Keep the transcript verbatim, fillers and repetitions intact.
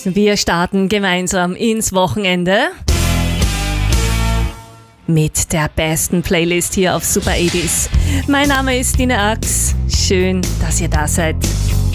Wir starten gemeinsam ins Wochenende mit der besten Playlist hier auf Super achtziger. Mein Name ist Dina Ax. Schön, dass ihr da seid.